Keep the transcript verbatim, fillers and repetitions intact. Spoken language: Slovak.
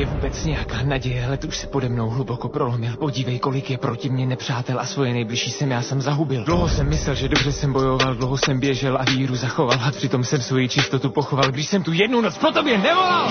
je vůbec nějaká naděje, ale už se pode mnou hluboko prolomil. Podívej, kolik je proti mně nepřátel a svoje nejbližší jsem já jsem zahubil. Dlouho jsem myslel, že dobře jsem bojoval, dlouho jsem běžel a víru zachoval a přitom jsem svoji čistotu pochoval, když jsem tu jednu noc po tobě nevolal.